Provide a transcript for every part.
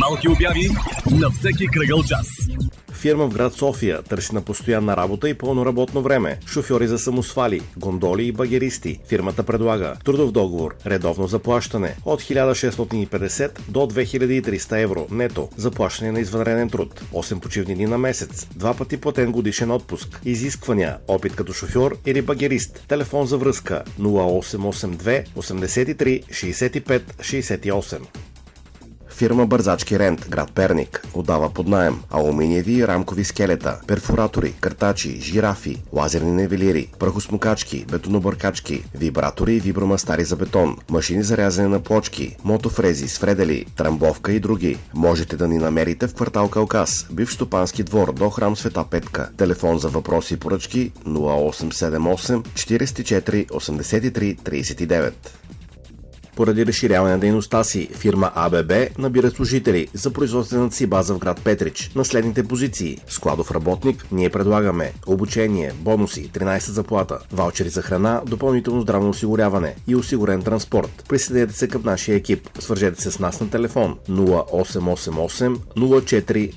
Малки обяви на всеки кръгъл час. Фирма в град София търси на постоянна работа и пълно работно време. Шофьори за самосвали, гондоли и багеристи. Фирмата предлага трудов договор, редовно заплащане от 1650 до 2300 евро нето, заплащане на извънреден труд, 8 почивни дни на месец, 2 пъти платен годишен отпуск. Изисквания: опит като шофьор или багерист. Телефон за връзка 0882 83 65 68. Фирма Бързачки Рент, град Перник, отдава под наем алуминиеви и рамкови скелета, перфоратори, картачи, жирафи, лазерни нивелири, прахосмукачки, бетонобъркачки, вибратори и вибромастари за бетон, машини за рязане на плочки, мотофрези, сфредели, трамбовка и други. Можете да ни намерите в квартал Калкас, бивш стопански двор до храм Света Петка. Телефон за въпроси и поръчки 0878 44 83 39. Поради разширяване на дейността си, фирма АББ набира служители за производствената си база в град Петрич на следните позиции: складов работник. Ние предлагаме обучение, бонуси, 13 заплата, ваучери за храна, допълнително здравно осигуряване и осигурен транспорт. Присъединете се към нашия екип. Свържете се с нас на телефон 0888 04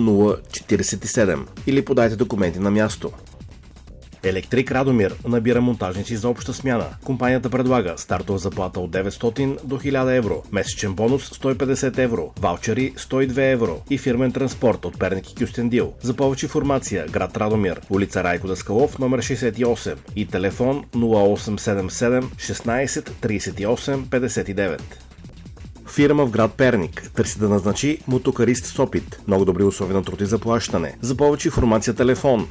0047 или подайте документи на място. Електрик Радомир набира монтажници за обща смяна. Компанията предлага стартова заплата от 900 до 1000 евро, месечен бонус 150 евро, ваучери 102 евро и фирмен транспорт от Перник и Кюстендил. За повече информация: град Радомир, улица Райко Даскалов, номер 68 и телефон 0877 16 38 59. Фирма в град Перник търси да назначи мотокарист с опит. Много добри условия на труд и заплащане. За повече информация телефон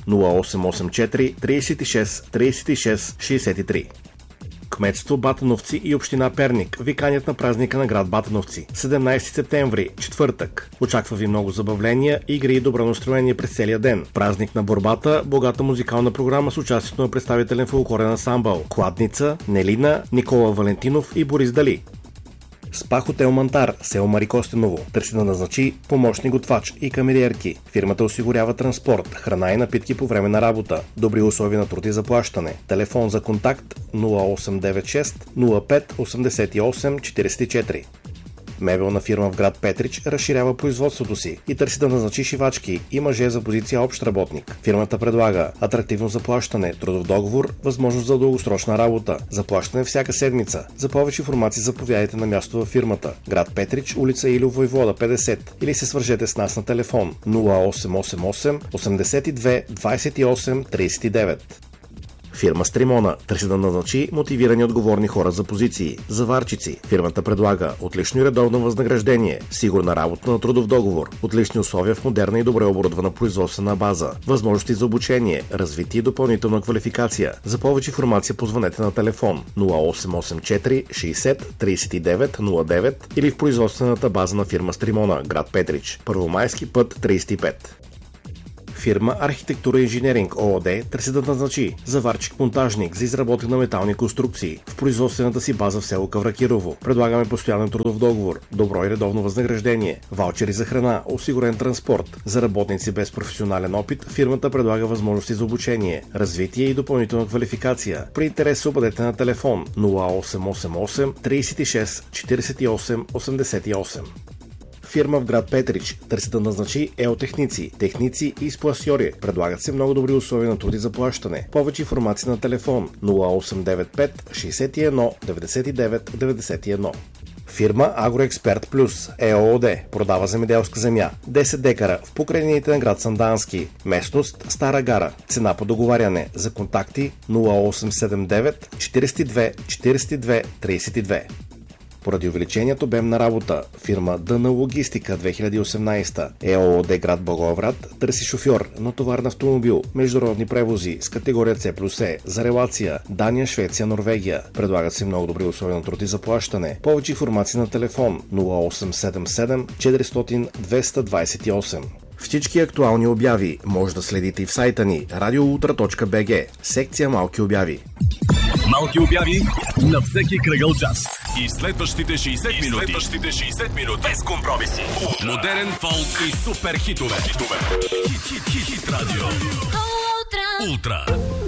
0884 36 36 63. Кметство Батановци и община Перник ви канят на празника на град Батановци. 17 септември, четвъртък. Очаква ви много забавления, игри и добро настроение през целия ден. Празник на борбата, богата музикална програма с участието на представителен фолклорен ансамбъл Кладница, Нелина, Никола Валентинов и Борис Дали. СПА Хотел Мантар, село Марикостеново, търси да назначи помощник готвач и камериерки. Фирмата осигурява транспорт, храна и напитки по време на работа. Добри условия на труд и заплащане. Телефон за контакт 0896 05 88 44. Мебелна фирма в град Петрич разширява производството си и търси да назначи шивачки и мъже за позиция общ работник. Фирмата предлага атрактивно заплащане, трудов договор, възможност за дългосрочна работа, заплащане всяка седмица. За повече информация заповядайте на място във фирмата. Град Петрич, улица Илю Войвода 50 или се свържете с нас на телефон 0888 82 28 39. Фирма Стримона търси да назначи мотивирани отговорни хора за позиции. Заварчици. Фирмата предлага отлично и редовно възнаграждение, сигурна работа на трудов договор, отлични условия в модерна и добре оборудвана производствена база, възможности за обучение, развитие и допълнителна квалификация. За повече информация позвънете на телефон 0884 60 39 09 или в производствената база на фирма Стримона, град Петрич, Първомайски път 35. Фирма Архитектура и инженеринг ООД търси да назначи заварчик-монтажник за изработка на метални конструкции в производствената си база в село Кавракирово. Предлагаме постоянен трудов договор, добро и редовно възнаграждение, ваучери за храна, осигурен транспорт. За работници без професионален опит фирмата предлага възможности за обучение, развитие и допълнителна квалификация. При интерес се обадете на телефон 0888 36 48 88. Фирма в град Петрич търси да назначи еотехници, техници и спласьори. Предлагат се много добри условия на труд и заплащане. Повече информация на телефон 0895 61 99 91. Фирма Агроексперт Плюс ЕООД продава земеделска земя 10 декара в покрайнините на град Сандански. Местност Стара гара. Цена по договаряне. За контакти 0879 42 42 32. Поради увеличението обем на работа, фирма Дъна Логистика 2018 ЕООД град Благоевград търси шофьор на товарен автомобил, международни превози с категория C+E за релация Дания, Швеция, Норвегия. Предлагат се много добри условия на труд и заплащане. Повече информация на телефон 0877 400 228. Всички актуални обяви може да следите и в сайта ни radioultra.bg, секция Малки обяви. Малки обяви на всеки кръгъл час. И следващите 60 минути без компромиси. Модерен фолк и супер хитове. Хит радио. Ултра.